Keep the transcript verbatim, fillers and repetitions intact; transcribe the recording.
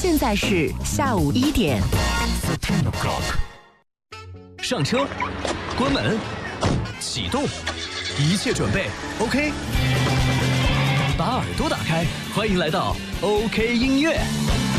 现在是下午一点。 上车，关门，启动，一切准备 OK。把耳朵打开，欢迎来到 OK 音乐。